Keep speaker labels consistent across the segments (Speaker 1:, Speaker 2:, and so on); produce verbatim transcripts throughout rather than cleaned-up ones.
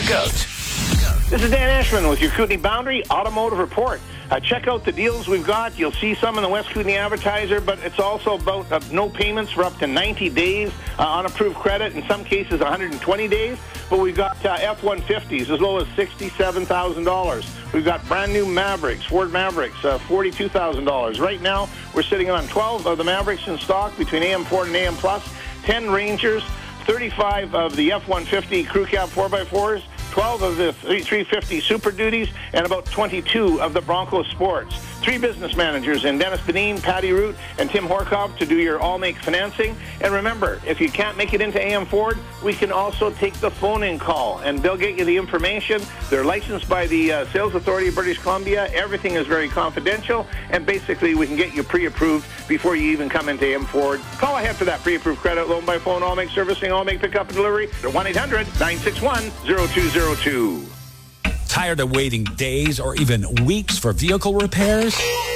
Speaker 1: GOAT.
Speaker 2: This is Dan Ashman with your Kootenai Boundary Automotive Report. Uh, check out the deals we've got. You'll see some in the West Kootenai Advertiser, but it's also about uh, no payments for up to ninety days uh, on approved credit, in some cases one hundred twenty days. But we've got uh, F one fifties as low as sixty-seven thousand dollars. We've got brand new Mavericks, Ford Mavericks, uh, forty-two thousand dollars. Right now, we're sitting on twelve of the Mavericks in stock between A M Ford and A M Plus, ten Rangers, thirty-five of the F one fifty Crew Cab four by fours, twelve of the three fifty Super Duties, and about twenty-two of the Bronco Sports. Three business managers in Dennis Benin, Patty Root, and Tim Horkoff to do your all-make financing. And remember, if you can't make it into A M Ford, we can also take the phone-in call, and they'll get you the information. They're licensed by the uh, Sales Authority of British Columbia. Everything is very confidential, and basically we can get you pre-approved before you even come into A M Ford. Call ahead for that pre-approved credit loan by phone, all-make servicing, all-make pickup and delivery. They're one eight hundred nine six one zero two zero two.
Speaker 3: Tired of waiting days or even weeks for vehicle repairs?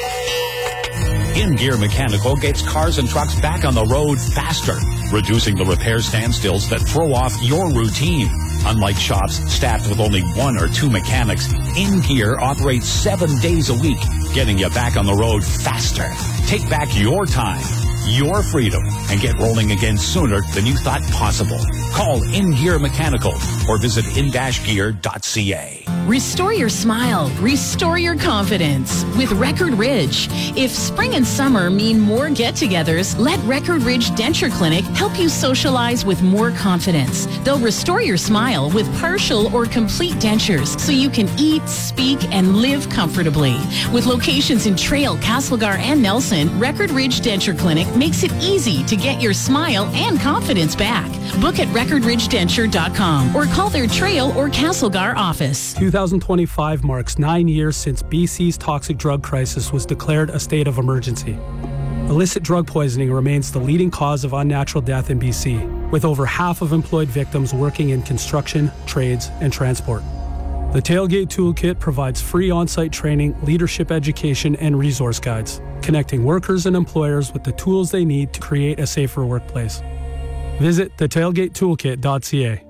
Speaker 3: In-Gear Mechanical gets cars and trucks back on the road faster, reducing the repair standstills that throw off your routine. Unlike shops staffed with only one or two mechanics, In-Gear operates seven days a week, getting you back on the road faster. Take back your time, your freedom, and get rolling again sooner than you thought possible. Call In-Gear Mechanical or visit in dash gear dot c a.
Speaker 4: Restore your smile. Restore your confidence with Record Ridge. If spring and summer mean more get-togethers, let Record Ridge Denture Clinic help you socialize with more confidence. They'll restore your smile with partial or complete dentures so you can eat, speak, and live comfortably. With locations in Trail, Castlegar, and Nelson, Record Ridge Denture Clinic makes it easy to get your smile and confidence back. Book at record ridge denture dot com or call their Trail or Castlegar office.
Speaker 5: twenty twenty-five marks nine years since B C's toxic drug crisis was declared a state of emergency. Illicit drug poisoning remains the leading cause of unnatural death in B C, with over half of employed victims working in construction, trades, and transport. The Tailgate Toolkit provides free on-site training, leadership education, and resource guides, connecting workers and employers with the tools they need to create a safer workplace. Visit the tailgate toolkit dot c a.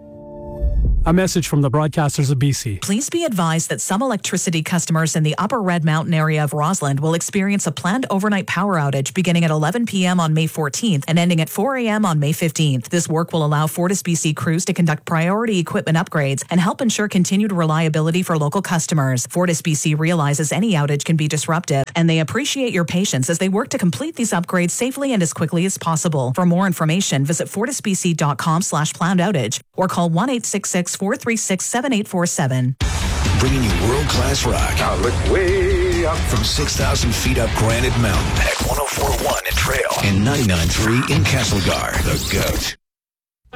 Speaker 5: A message from the broadcasters of B C.
Speaker 6: Please be advised that some electricity customers in the Upper Red Mountain area of Rossland will experience a planned overnight power outage beginning at eleven p.m. on May fourteenth and ending at four a.m. on May fifteenth. This work will allow FortisBC crews to conduct priority equipment upgrades and help ensure continued reliability for local customers. FortisBC realizes any outage can be disruptive, and they appreciate your patience as they work to complete these upgrades safely and as quickly as possible. For more information, visit fortisbc dot com slash planned outage or call one eight six six, four three six, seven eight four seven.
Speaker 1: Bringing you world-class rock.
Speaker 2: Now look way up.
Speaker 1: From six thousand feet up Granite Mountain at one oh four point one in Trail and ninety-nine point three in Castlegar. The GOAT.